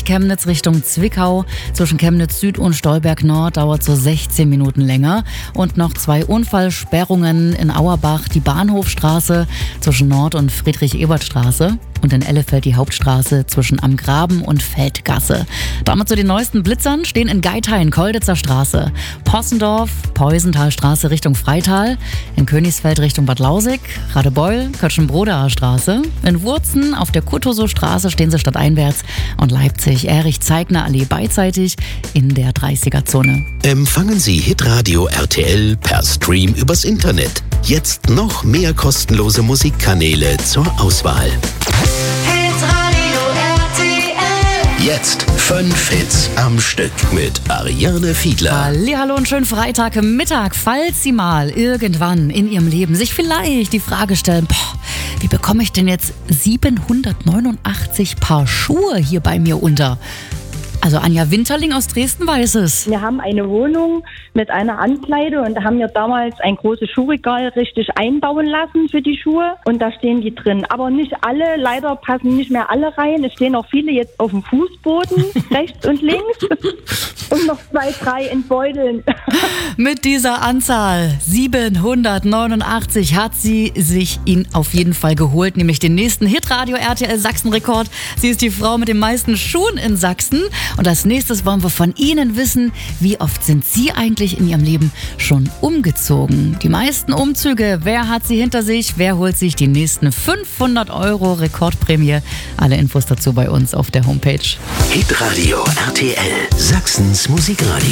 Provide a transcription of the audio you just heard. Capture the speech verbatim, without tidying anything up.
vierzig Chemnitz Richtung Zwickau. Zwischen Chemnitz Süd und Stolberg Nord dauert so sechzehn Minuten länger. Und noch zwei Unfallsperrungen in Auerbach, die Bahnhofstraße zwischen Nord- und Friedrich-Ebert-Straße. Und in Ellefeld die Hauptstraße zwischen Am Graben und Feldgasse. Damit zu den neuesten Blitzern stehen in Geithain Kolditzer Straße, Possendorf, Peusenthalstraße Richtung Freital, in Königsfeld Richtung Bad Lausig, Radebeul, Kötschenbrodaer Straße, in Wurzen auf der Kurtosow Straße stehen sie stadteinwärts und Leipzig Erich-Zeigner Allee beidseitig in der dreißiger-Zone. Empfangen Sie Hitradio R T L per Stream übers Internet. Jetzt noch mehr kostenlose Musikkanäle zur Auswahl. Jetzt fünf Hits am Stück mit Ariane Fiedler. Hallihallo und schönen Freitagmittag. Falls Sie mal irgendwann in Ihrem Leben sich vielleicht die Frage stellen, boah, wie bekomme ich denn jetzt siebenhundertneunundachtzig Paar Schuhe hier bei mir unter? Also Anja Winterling aus Dresden weiß es. Wir haben eine Wohnung mit einer Ankleide und da haben wir damals ein großes Schuhregal richtig einbauen lassen für die Schuhe und da stehen die drin. Aber nicht alle, leider passen nicht mehr alle rein. Es stehen auch viele jetzt auf dem Fußboden, rechts und links und noch zwei, drei in Beuteln. Mit dieser Anzahl, siebenhundertneunundachtzig, hat sie sich ihn auf jeden Fall geholt, nämlich den nächsten Hitradio R T L Sachsen-Rekord. Sie ist die Frau mit den meisten Schuhen in Sachsen. Und als nächstes wollen wir von Ihnen wissen, wie oft sind Sie eigentlich in Ihrem Leben schon umgezogen? Die meisten Umzüge, wer hat sie hinter sich? Wer holt sich die nächsten fünfhundert Euro Rekordprämie? Alle Infos dazu bei uns auf der Homepage. Hitradio R T L, Sachsens Musikradio.